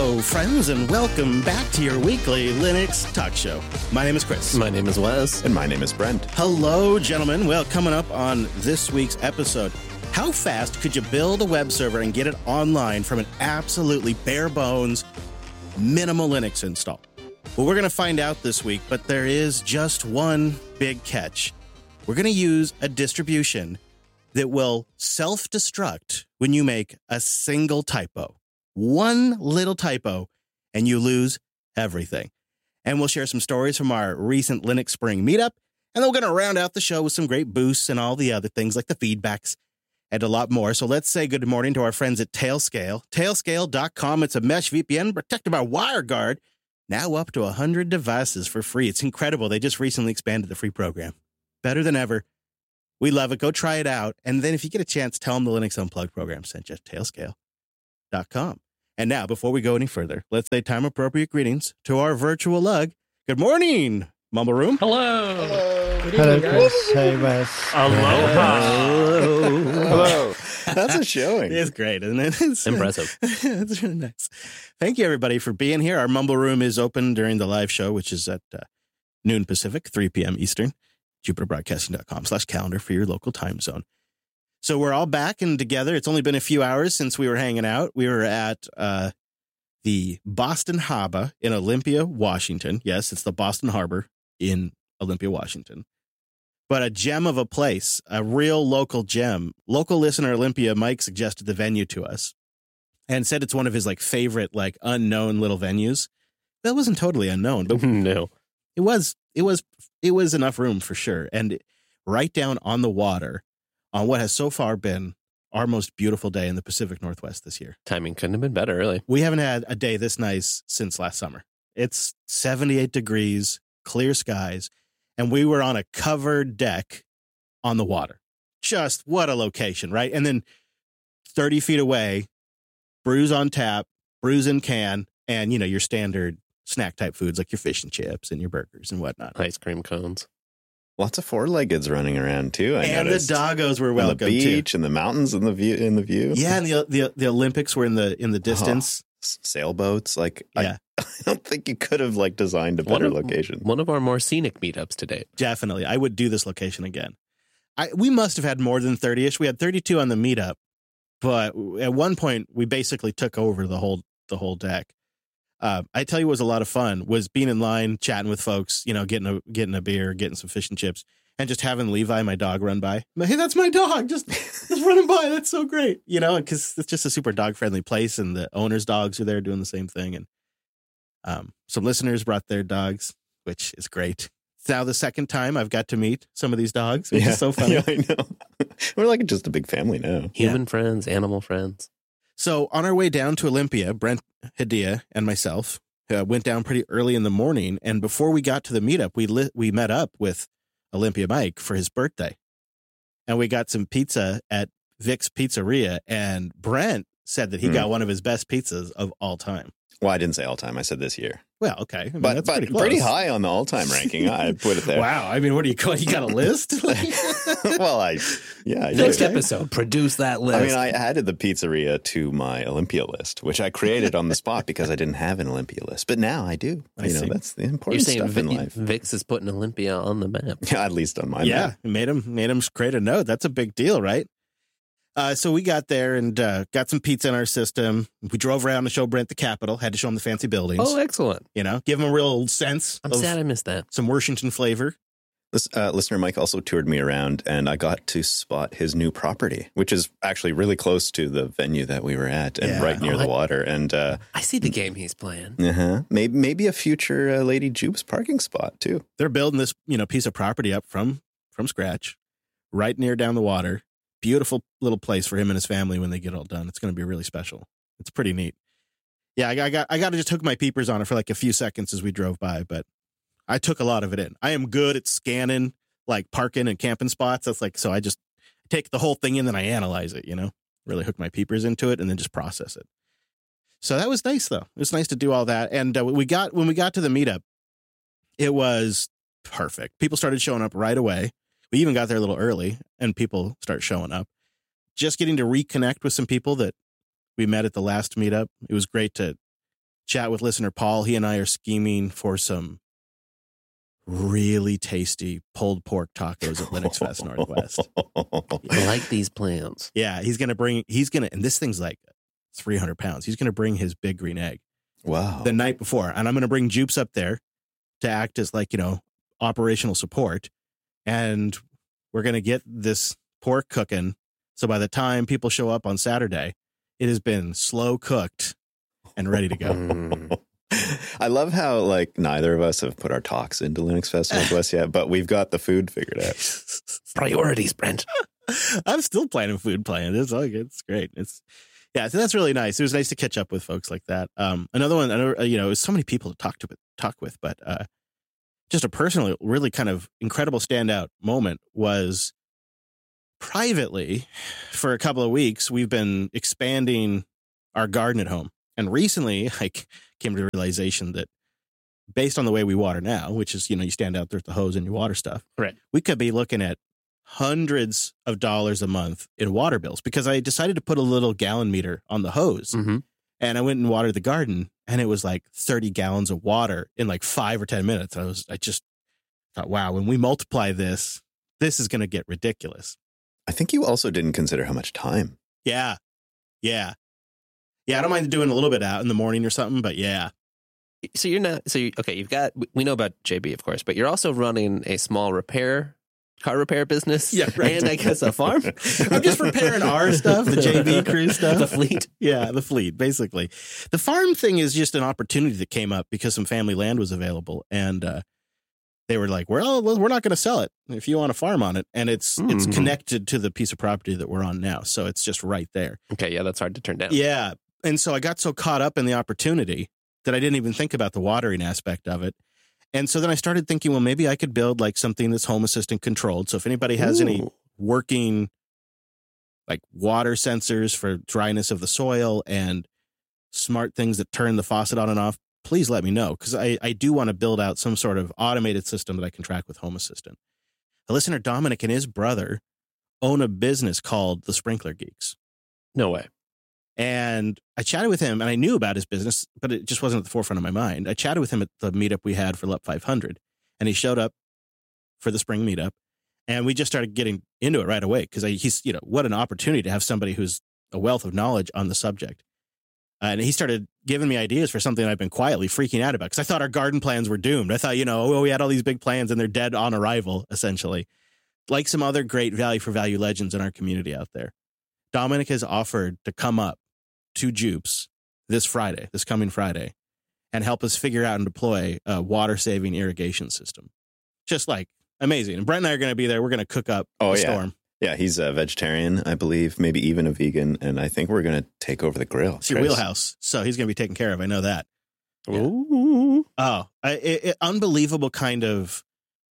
Hello, friends, and welcome back to your weekly Linux talk show. My name is Chris. My name is Wes. And my name is Brent. Hello, gentlemen. Well, coming up on this week's episode, how fast could you build a web server and get it online from an absolutely bare bones, minimal Linux install? Well, we're going to find out this week, but there is just one big catch. We're going to use a distribution that will self-destruct when you make a single typo. One little typo, and you lose everything. And we'll share some stories from our recent Linux Spring meetup, and then we're going to round out the show with some great boosts and all the other things like the feedbacks and a lot more. So let's say good morning to our friends at Tailscale. Tailscale.com. It's a mesh VPN protected by WireGuard. Now up to 100 devices for free. It's incredible. They just recently expanded the free program. Better than ever. We love it. Go try it out. And then if you get a chance, tell them the Linux Unplugged program sent you. Tailscale.com. And now, before we go any further, let's say time-appropriate greetings to our virtual lug. Good morning, Mumble Room. Hello. Hello. Hello, Chris. Hey, Wes. Aloha. Hello. That's a showing. It's great, isn't it? It's Impressive. It's really nice. Thank you, everybody, for being here. Our Mumble Room is open during the live show, which is at noon Pacific, 3 p.m. Eastern. JupiterBroadcasting.com/calendar for your local time zone. So we're all back and together. It's only been a few hours since we were hanging out. We were at the Boston Harbor in Olympia, Washington. Yes, it's the Boston Harbor in Olympia, Washington. But a gem of a place, a real local gem. Local listener Olympia, Mike, suggested the venue to us and said it's one of his favorite, unknown little venues. That wasn't totally unknown, but No. it was enough room for sure. And right down on the water on what has so far been our most beautiful day in the Pacific Northwest this year. Timing couldn't have been better, really. We haven't had a day this nice since last summer. It's 78 degrees, clear skies, and we were on a covered deck on the water. Just what a location, right? And then 30 feet away, brews on tap, brews in can, and, your standard snack type foods like your fish and chips and your burgers and whatnot. Ice cream cones. Lots of four-leggeds running around too. I and noticed. The doggos were welcome on the beach too. and the mountains and the view. Yeah, and the Olympics were in the distance. Sailboats. Yeah. I don't think you could have designed a better location. One of our more scenic meetups to date. Definitely, I would do this location again. We must have had more than 30-ish. We had 32 on the meetup, but at one point we basically took over the whole deck. I tell you, what was a lot of fun was being in line, chatting with folks, getting a beer, getting some fish and chips, and just having Levi, my dog, run by. Hey, that's my dog. Just running by. That's so great. Because it's just a super dog friendly place, and the owner's dogs are there doing the same thing. And some listeners brought their dogs, which is great. It's now the second time I've got to meet some of these dogs, which is so funny. Yeah, I know. We're just a big family now. Human friends, animal friends. So on our way down to Olympia, Brent Hadia and myself went down pretty early in the morning. And before we got to the meetup, we met up with Olympia Mike for his birthday. And we got some pizza at Vic's Pizzeria. And Brent said that he got one of his best pizzas of all time. Well, I didn't say all time. I said this year. Well, okay. I mean, But that's pretty high on the all-time ranking. I put it there. Wow. I mean, what do you call it? You got a list? Well, I Next did. episode, produce that list. I mean, I added the pizzeria to my Olympia list, which I created on the spot because I didn't have an Olympia list. But now I do. I see. That's the You're important saying stuff in life. Vix is putting Olympia on the map. Yeah, at least on my Yeah. map. Made him create a note. That's a big deal, right? So we got there and got some pizza in our system. We drove around to show Brent the Capitol. Had to show him the fancy buildings. Oh, excellent. Give him a real sense I'm of sad I missed that. some Washington flavor. This listener Mike also toured me around, and I got to spot his new property, which is actually really close to the venue that we were at, and right near the water. And I see the game he's playing. maybe a future Lady Jupe's parking spot too. They're building this piece of property up from scratch, right near down the water. Beautiful little place for him and his family when they get all done. It's going to be really special. It's pretty neat. Yeah, I got to just hook my peepers on it for a few seconds as we drove by, but I took a lot of it in. I am good at scanning parking and camping spots. That's so I just take the whole thing in, then I analyze it, really hook my peepers into it and then just process it. So that was nice though. It was nice to do all that. And when we got to the meetup, it was perfect. People started showing up right away. We even got there a little early and people start showing up. Just getting to reconnect with some people that we met at the last meetup. It was great to chat with listener Paul. He and I are scheming for some really tasty pulled pork tacos at Linux Fest Northwest. I like these plans. Yeah, and this thing's like 300 pounds. He's going to bring his big green egg. Wow. The night before. And I'm going to bring Jupes up there to act as operational support. And we're going to get this pork cooking. So by the time people show up on Saturday, it has been slow cooked and ready to go. I love how neither of us have put our talks into Linux Fest Northwest yet, but we've got the food figured out. Priorities, Brent. I'm still planning food plans. It's great. So that's really nice. It was nice to catch up with folks like that. Another one, it was so many people to talk with, but just a personal, really kind of incredible standout moment was privately for a couple of weeks, we've been expanding our garden at home. And recently I came to the realization that based on the way we water now, which is, you stand out there with the hose and you water stuff. Right. We could be looking at hundreds of dollars a month in water bills because I decided to put a little gallon meter on the hose. Mm-hmm. And I went and watered the garden and it was like 30 gallons of water in like 5 or 10 minutes. I just thought, wow, when we multiply this is going to get ridiculous. I think you also didn't consider how much time. Yeah. I don't mind doing a little bit out in the morning or something, but yeah. So you've got, we know about JB, of course, but you're also running a small car repair business. Yeah, right. And I guess a farm. I'm just repairing our stuff, the JB crew stuff. The fleet. Yeah, the fleet, basically. The farm thing is just an opportunity that came up because some family land was available. And they were like, well, we're not going to sell it if you want to farm on it. And it's connected to the piece of property that we're on now. So it's just right there. Okay, yeah, that's hard to turn down. Yeah. And so I got so caught up in the opportunity that I didn't even think about the watering aspect of it. And so then I started thinking, well, maybe I could build like something that's Home Assistant controlled. So if anybody has any working like water sensors for dryness of the soil and smart things that turn the faucet on and off, please let me know. Because I do want to build out some sort of automated system that I can track with Home Assistant. The listener Dominic and his brother own a business called the Sprinkler Geeks. No way. And I chatted with him and I knew about his business, but it just wasn't at the forefront of my mind. I chatted with him at the meetup we had for LUP 500 and he showed up for the spring meetup and we just started getting into it right away. Cause he's, what an opportunity to have somebody who's a wealth of knowledge on the subject. And he started giving me ideas for something I've been quietly freaking out about. Cause I thought our garden plans were doomed. I thought, we had all these big plans and they're dead on arrival, essentially. Like some other great value for value legends in our community out there. Dominic has offered to come up to Jupes this coming Friday, and help us figure out and deploy a water-saving irrigation system. Just like amazing. And Brent and I are going to be there. We're going to cook up a storm. Yeah, he's a vegetarian, I believe, maybe even a vegan, and I think we're going to take over the grill. It's your wheelhouse, so he's going to be taken care of. I know that. Yeah. Ooh. Oh, unbelievable kind of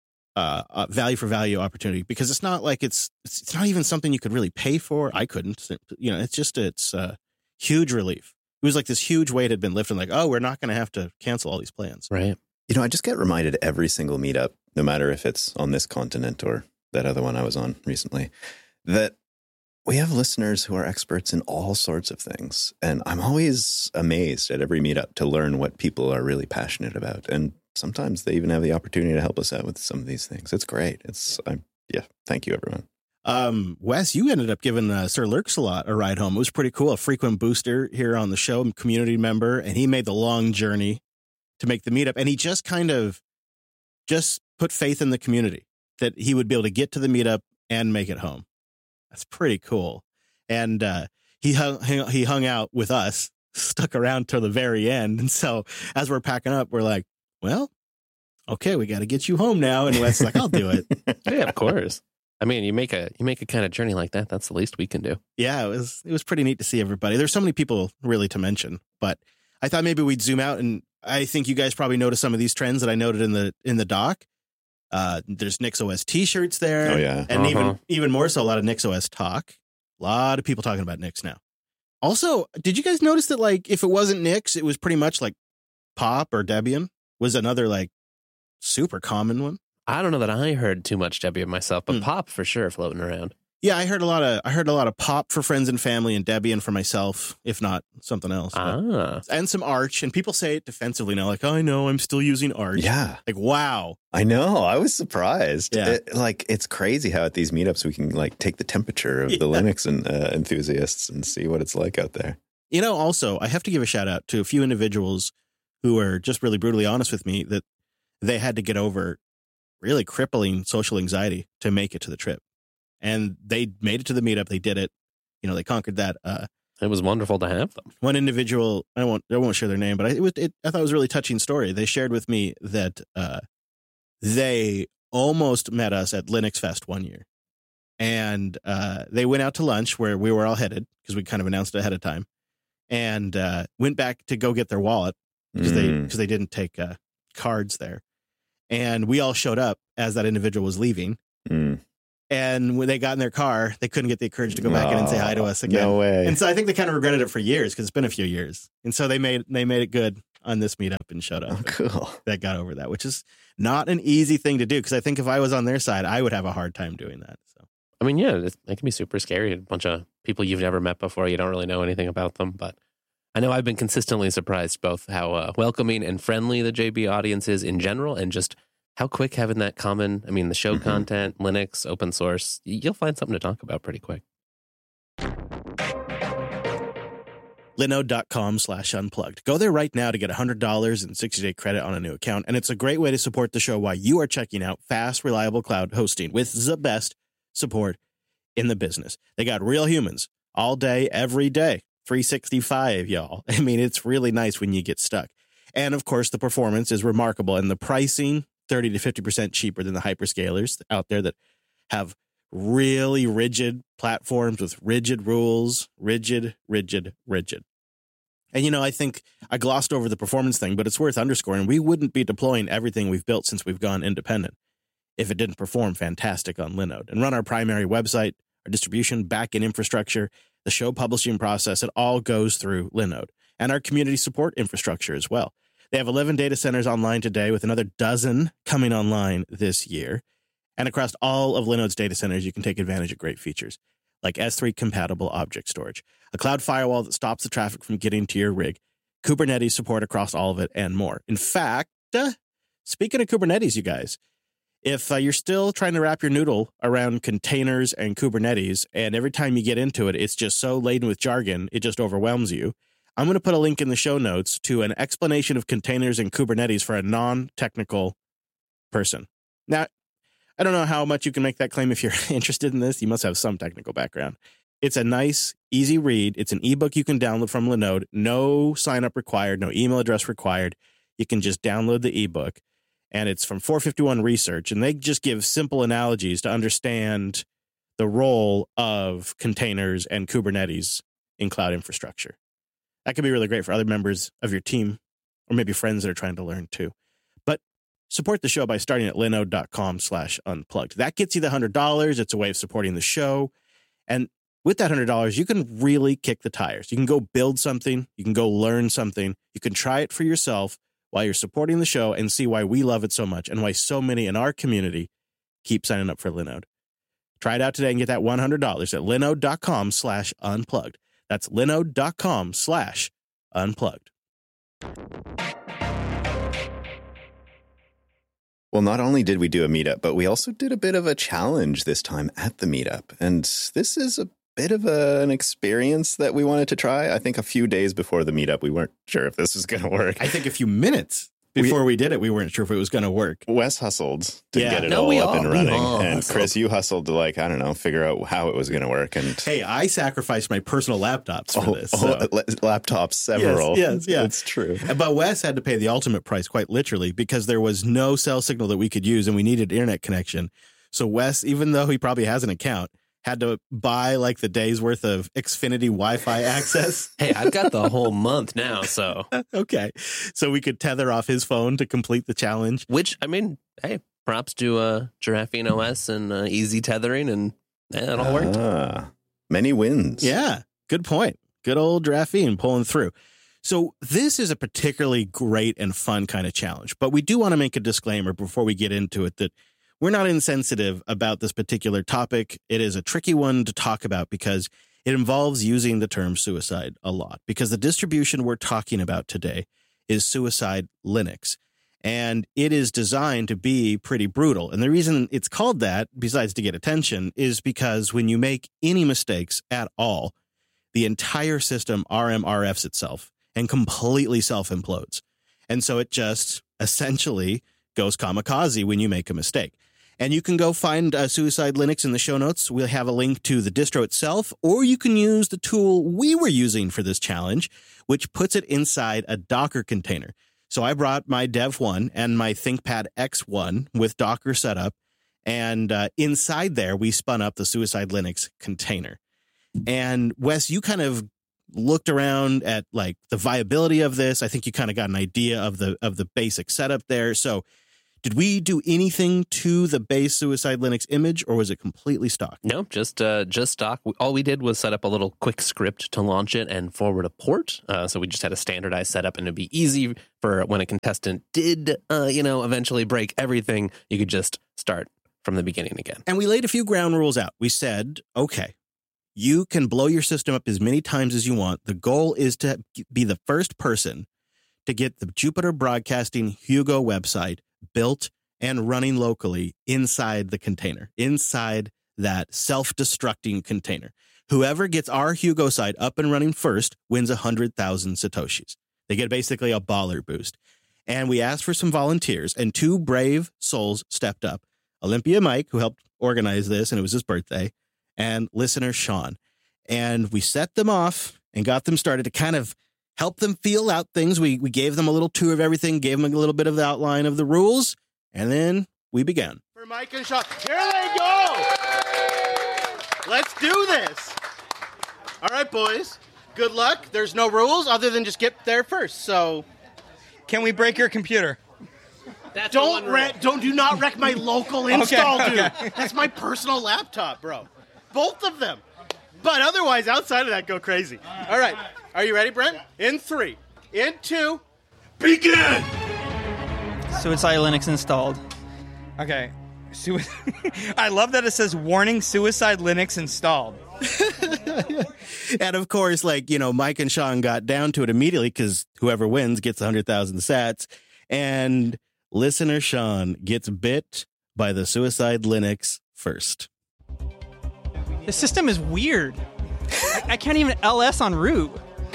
value for value opportunity because it's not like it's not even something you could really pay for. I couldn't. It's huge relief. It was like this huge weight had been lifted. Like, oh, we're not going to have to cancel all these plans. Right. I just get reminded every single meetup, no matter if it's on this continent or that other one I was on recently, that we have listeners who are experts in all sorts of things. And I'm always amazed at every meetup to learn what people are really passionate about. And sometimes they even have the opportunity to help us out with some of these things. It's great. Thank you, everyone. Wes, you ended up giving Sir Lurksalot a ride home. It was pretty cool. A frequent booster here on the show, community member, and he made the long journey to make the meetup. And he just kind of just put faith in the community that he would be able to get to the meetup and make it home. That's pretty cool. And he hung out with us, stuck around till the very end. And so as we're packing up, we're like, well, okay, we got to get you home now. And Wes like, I'll do it. Yeah, of course. I mean, you make a kind of journey like that. That's the least we can do. Yeah, it was pretty neat to see everybody. There's so many people really to mention, but I thought maybe we'd zoom out, and I think you guys probably noticed some of these trends that I noted in the doc. There's NixOS t-shirts there. Oh yeah, and even more so, a lot of NixOS talk. A lot of people talking about Nix now. Also, did you guys notice that like if it wasn't Nix, it was pretty much like Pop or Debian was another like super common one. I don't know that I heard too much Debian myself, but Pop for sure floating around. Yeah, I heard a lot of pop for friends and family and Debian for myself, if not something else. And some Arch, and people say it defensively now, like, oh, I know, I'm still using Arch. Yeah. Like, wow. I know. I was surprised. Yeah. It's crazy how at these meetups we can like take the temperature of the Linux and enthusiasts and see what it's like out there. You know, also, I have to give a shout out to a few individuals who are just really brutally honest with me that they had to get over really crippling social anxiety to make it to the trip. And they made it to the meetup. They did it. You know, they conquered that. It was wonderful to have them. One individual, I won't share their name, but I thought it was a really touching story. They shared with me that they almost met us at Linux Fest one year. And they went out to lunch where we were all headed because we kind of announced it ahead of time, and went back to go get their wallet because they didn't take cards there. And we all showed up as that individual was leaving. And when they got in their car, they couldn't get the courage to go back in and say hi to us again. No way. And so I think they kind of regretted it for years because it's been a few years. And so they made it good on this meetup and showed up. Oh, cool. That got over that, which is not an easy thing to do because I think if I was on their side, I would have a hard time doing that. So, I mean, yeah, it can be super scary. A bunch of people you've never met before. You don't really know anything about them. But I know I've been consistently surprised both how welcoming and friendly the JB audience is in general and just how quick having that common, I mean, the show content, Linux, open source, you'll find something to talk about pretty quick. Linode.com/unplugged. Go there right now to get $100 and 60-day credit on a new account. And it's a great way to support the show while you are checking out fast, reliable cloud hosting with the best support in the business. They got real humans all day, every day, 365, y'all. I mean, it's really nice when you get stuck. And of course, the performance is remarkable and the pricing 30 to 50% cheaper than the hyperscalers out there that have really rigid platforms with rigid rules, rigid. And, you know, I think I glossed over the performance thing, but it's worth underscoring. We wouldn't be deploying everything we've built since we've gone independent if it didn't perform fantastic on Linode and run our primary website, our distribution, backend infrastructure, the show publishing process. It all goes through Linode and our community support infrastructure as well. They have 11 data centers online today with another dozen coming online this year. And across all of Linode's data centers, you can take advantage of great features like S3 compatible object storage, a cloud firewall that stops the traffic from getting to your rig, Kubernetes support across all of it, and more. In fact, speaking of Kubernetes, you guys, if you're still trying to wrap your noodle around containers and Kubernetes, and every time you get into it, it's just so laden with jargon, it just overwhelms you, I'm going to put a link in the show notes to an explanation of containers and Kubernetes for a non-technical person. Now, I don't know how much you can make that claim if you're interested in this. You must have some technical background. It's a nice, easy read. It's an ebook you can download from Linode. No sign up required, no email address required. You can just download the ebook. And it's from 451 Research. And they just give simple analogies to understand the role of containers and Kubernetes in cloud infrastructure. That could be really great for other members of your team or maybe friends that are trying to learn too. But support the show by starting at linode.com/unplugged. That gets you the $100. It's a way of supporting the show. And with that $100, you can really kick the tires. You can go build something. You can go learn something. You can try it for yourself while you're supporting the show and see why we love it so much and why so many in our community keep signing up for Linode. Try it out today and get that $100 at linode.com/unplugged. That's linode.com/unplugged. Well, not only did we do a meetup, but we also did a bit of a challenge this time at the meetup. And this is a bit of an experience that we wanted to try. I think a few days before the meetup, we weren't sure if this was going to work. I think a few minutes before we did it, we weren't sure if it was going to work. Wes hustled to get it all up and running. And Chris, you hustled to figure out how it was going to work. And hey, I sacrificed my personal laptops for this. Laptops, several. Yes, it's true. But Wes had to pay the ultimate price, quite literally, because there was no cell signal that we could use and we needed internet connection. So Wes, even though he probably has an account, had to buy like the day's worth of Xfinity Wi-Fi access. Hey, I've got the whole month now, so. Okay. So we could tether off his phone to complete the challenge. Which, I mean, hey, props to Giraffine OS and easy tethering, and it all worked. Many wins. Yeah, good point. Good old Giraffine pulling through. So this is a particularly great and fun kind of challenge, but we do want to make a disclaimer before we get into it that we're not insensitive about this particular topic. It is a tricky one to talk about because it involves using the term suicide a lot, because the distribution we're talking about today is Suicide Linux. And it is designed to be pretty brutal. And the reason it's called that, besides to get attention, is because when you make any mistakes at all, the entire system RMRFs itself and completely self-implodes. And so it just essentially goes kamikaze when you make a mistake. And you can go find Suicide Linux in the show notes. We'll have a link to the distro itself, or you can use the tool we were using for this challenge, which puts it inside a Docker container. So I brought my Dev 1 and my ThinkPad X1 with Docker setup, and inside there, we spun up the Suicide Linux container. And Wes, you kind of looked around at like the viability of this. I think you kind of got an idea of the basic setup there. So did we do anything to the base Suicide Linux image, or was it completely stock? No, just stock. All we did was set up a little quick script to launch it and forward a port. So we just had a standardized setup, and it'd be easy for when a contestant did, eventually break everything. You could just start from the beginning again. And we laid a few ground rules out. We said, okay, you can blow your system up as many times as you want. The goal is to be the first person to get the Jupiter Broadcasting Hugo website built and running locally inside the container, inside that self-destructing container. Whoever gets our Hugo site up and running first wins 100,000 Satoshis. They get basically a baller boost. And we asked for some volunteers, and 2 brave souls stepped up. Olympia Mike, who helped organize this, and it was his birthday, and listener Sean. And we set them off and got them started to kind of help them feel out things. We gave them a little tour of everything, gave them a little bit of the outline of the rules, and then we began. For Mike and Sean. Here they go! Let's do this. All right, boys. Good luck. There's no rules other than just get there first. So, can we break your computer? That's do not wreck my local install, dude. That's my personal laptop, bro. Both of them. But otherwise, outside of that, go crazy. All right. Are you ready, Brent? In 3, in 2, begin! Suicide Linux installed. Okay. I love that it says, warning, Suicide Linux installed. And of course, Mike and Sean got down to it immediately because whoever wins gets 100,000 sats. And listener Sean gets bit by the Suicide Linux first. The system is weird. I can't even LS on root.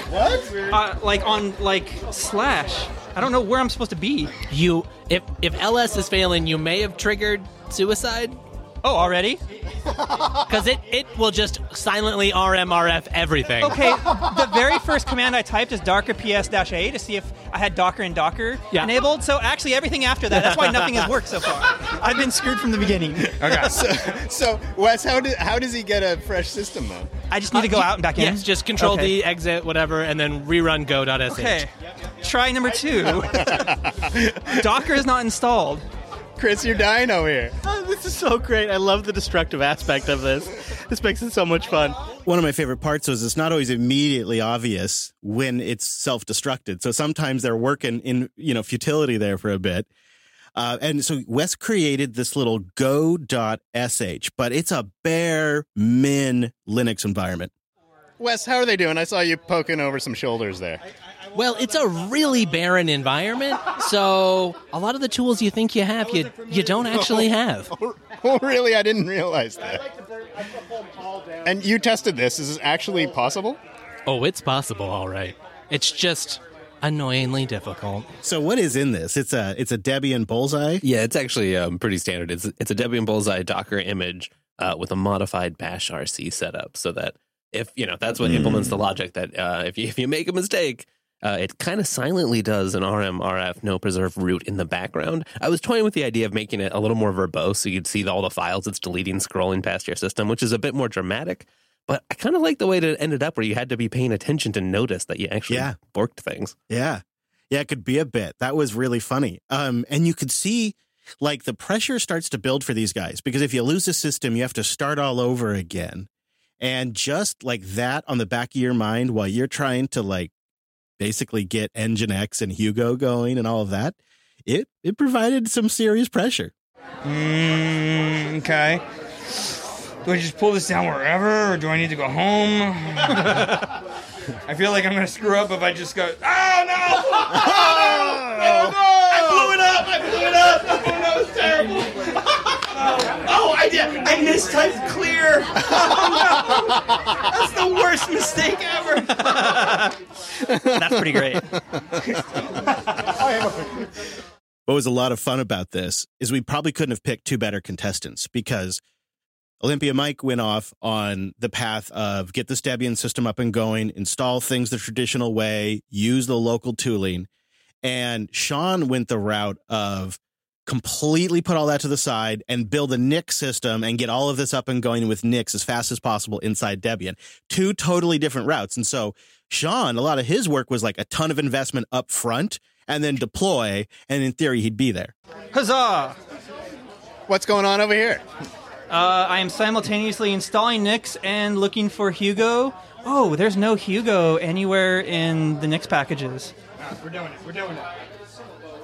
What? on slash. I don't know where I'm supposed to be. If LS is failing, you may have triggered suicide. Oh, already? Because it will just silently RMRF everything. Okay, the very first command I typed is Docker PS-A to see if I had Docker and Docker enabled. So actually everything after that, that's why nothing has worked so far. I've been screwed from the beginning. Okay. So Wes, how does he get a fresh system, though? I just need to go out and back in? Yes, just control D, exit, whatever, and then rerun go.sh. Okay, try number 2. Docker is not installed. Chris, you're dying over here. Oh, this is so great. I love the destructive aspect of this. This makes it so much fun. One of my favorite parts is it's not always immediately obvious when it's self-destructed. So sometimes they're working in, futility there for a bit. And so Wes created this little go.sh, but it's a bare min Linux environment. Wes, how are they doing? I saw you poking over some shoulders there. Well, it's a really barren environment, so a lot of the tools you think you have, you don't actually have. Oh, really? I didn't realize that. And you tested this. Is this actually possible? Oh, it's possible, all right. It's just annoyingly difficult. So what is in this? It's a Debian Bullseye? Yeah, it's actually pretty standard. It's a Debian Bullseye Docker image with a modified bash RC setup, so that if that's what implements the logic that if you make a mistake, it kind of silently does an RMRF no preserve root in the background. I was toying with the idea of making it a little more verbose so you'd see all the files it's deleting scrolling past your system, which is a bit more dramatic. But I kind of like the way it ended up where you had to be paying attention to notice that you actually borked things. Yeah. Yeah, it could be a bit. That was really funny. And you could see the pressure starts to build for these guys because if you lose a system, you have to start all over again. And just like that on the back of your mind while you're trying to basically get Nginx and Hugo going and all of that, it provided some serious pressure. Okay. Do I just pull this down wherever, or do I need to go home? I feel like I'm going to screw up if I just go, oh, no! Oh, no! I blew it up! Oh, no, it's terrible! I did! I mistyped clear! Oh, no! That's the worst mistake ever! That's pretty great. What was a lot of fun about this is we probably couldn't have picked two better contestants, because Olympia Mike went off on the path of get the Debian system up and going, install things the traditional way, use the local tooling. And Sean went the route of completely put all that to the side and build a Nix system and get all of this up and going with Nix as fast as possible inside Debian. Two totally different routes. And so Sean, a lot of his work was like a ton of investment up front and then deploy, and in theory, he'd be there. Huzzah! What's going on over here? I am simultaneously installing Nix and looking for Hugo. Oh, there's no Hugo anywhere in the Nix packages. We're doing it.